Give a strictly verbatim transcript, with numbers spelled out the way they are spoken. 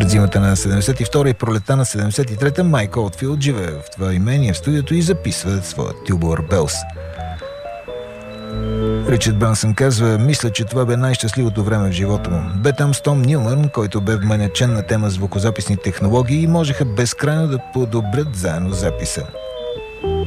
Пред зимата на седемдесет и втора и пролета на седемдесет и трета Майк Олдфилд живее в това имение в студиото и записва своя Tubular Bells. Ричард Брансън казва: мисля, че това бе най-щастливото време в живота му. Бе там с Том Нюман, който бе вменячен на тема звукозаписни технологии и можеха безкрайно да подобрят заедно записа.